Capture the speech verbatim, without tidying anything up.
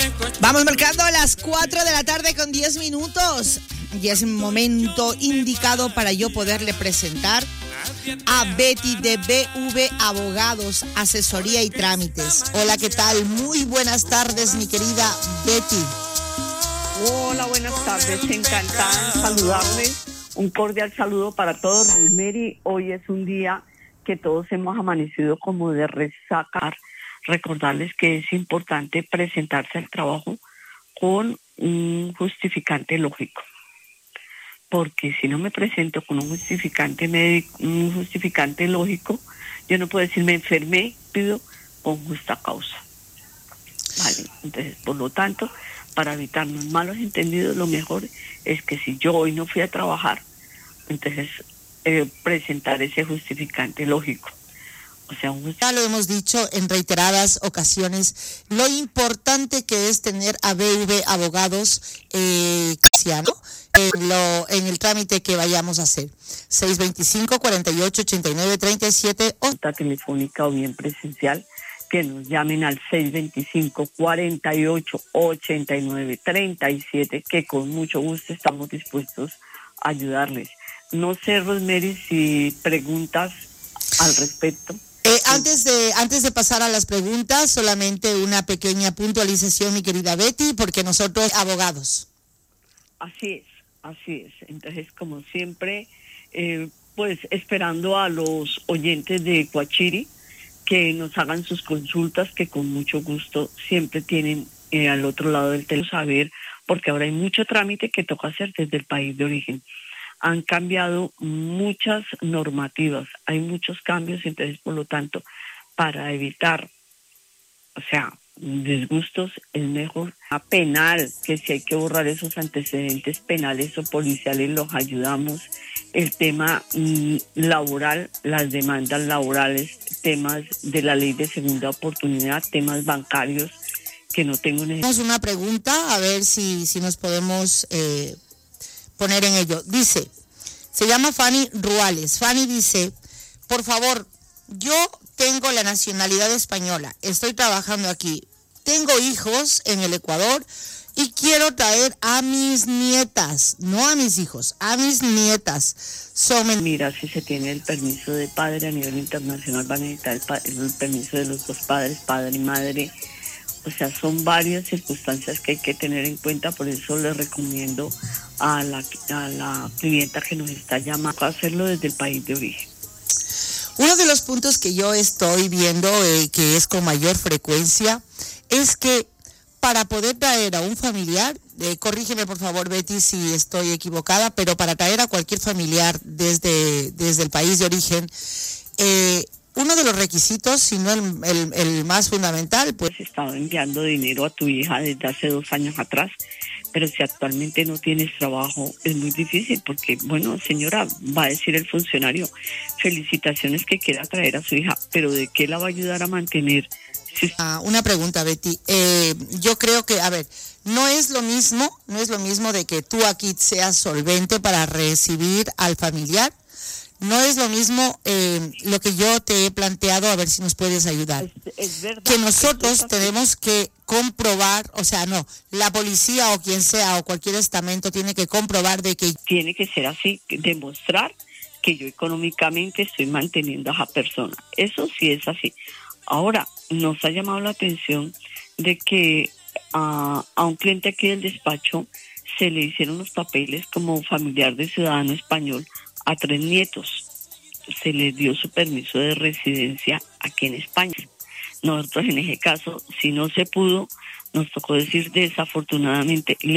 Vamos marcando las cuatro de la tarde con diez minutos y es momento indicado para yo poderle presentar a Betty de B V Abogados, Asesoría y Trámites. Hola, ¿qué tal? Muy buenas tardes, mi querida Betty. Hola, buenas tardes. Encantada de saludarles. Un cordial saludo para todos. Rosemary, hoy es un día que todos hemos amanecido como de resacar. Recordarles que es importante presentarse al trabajo con un justificante lógico. Porque si no me presento con un justificante médico, un justificante lógico, yo no puedo decir me enfermé, pido con justa causa. Vale, entonces, por lo tanto, para evitarnos malos entendidos, lo mejor es que si yo hoy no fui a trabajar, entonces eh, presentar ese justificante lógico. O sea, un... Ya lo hemos dicho en reiteradas ocasiones, lo importante que es tener a B V Abogados eh, ¿no? en, lo, en el trámite que vayamos a hacer. seis veinticinco, cuarenta y ocho, ochenta y nueve, treinta y siete. O... telefónica o bien presencial, que nos llamen al seis veinticinco, cuarenta y ocho, ochenta y nueve, treinta y siete, que con mucho gusto estamos dispuestos a ayudarles. No sé, Rosemary, si preguntas al respecto. Eh, antes de antes de pasar a las preguntas, solamente una pequeña puntualización, mi querida Betty, porque nosotros abogados. Así es, así es. Entonces, como siempre, eh, pues esperando a los oyentes de Coachiri que nos hagan sus consultas, que con mucho gusto siempre tienen eh, al otro lado del teléfono saber, porque ahora hay mucho trámite que toca hacer desde el país de origen. Han cambiado muchas normativas, hay muchos cambios, entonces por lo tanto, para evitar, o sea, disgustos, es mejor a penal, que si hay que borrar esos antecedentes penales o policiales, los ayudamos. El tema mm, laboral, las demandas laborales, temas de la ley de segunda oportunidad, temas bancarios, que no tengo necesidad. Tenemos una pregunta, a ver si, si nos podemos... Eh... poner en ello. Dice, se llama Fanny Ruales. Fanny dice, por favor, yo tengo la nacionalidad española, estoy trabajando aquí, tengo hijos en el Ecuador y quiero traer a mis nietas, no a mis hijos, a mis nietas. Son... Mira, si se tiene el permiso de padre a nivel internacional, van a necesitar el, pa- el permiso de los dos padres, padre y madre. O sea, son varias circunstancias que hay que tener en cuenta, por eso les recomiendo a la, a la clienta que nos está llamando a hacerlo desde el país de origen. Uno de los puntos que yo estoy viendo, eh, que es con mayor frecuencia, es que para poder traer a un familiar, eh, corrígeme por favor Betty si estoy equivocada, pero para traer a cualquier familiar desde, desde el país de origen, eh, uno de los requisitos, si no el, el, el más fundamental, pues... Has estado enviando dinero a tu hija desde hace dos años atrás, pero si actualmente no tienes trabajo, es muy difícil porque, bueno, señora, va a decir el funcionario, felicitaciones que quiera traer a su hija, pero ¿de qué la va a ayudar a mantener? Si... Ah, una pregunta, Betty. Eh, yo creo que, a ver, no es lo mismo, no es lo mismo de que tú aquí seas solvente para recibir al familiar. No es lo mismo eh, lo que yo te he planteado, a ver si nos puedes ayudar. Es, es verdad, que nosotros es tenemos que comprobar, o sea, no, la policía o quien sea o cualquier estamento tiene que comprobar de que... Tiene que ser así, demostrar que yo económicamente estoy manteniendo a esa persona. Eso sí es así. Ahora, nos ha llamado la atención de que uh, a un cliente aquí del despacho se le hicieron los papeles como familiar de ciudadano español a tres nietos. Se les dio su permiso de residencia aquí en España. Nosotros en ese caso, si no se pudo, nos tocó decir desafortunadamente